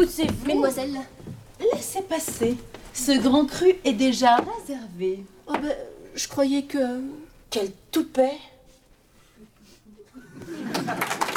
poussez-vous. Mesdemoiselles. Laissez passer. Ce grand cru est déjà réservé. Oh ben, je croyais que... Quel toupet.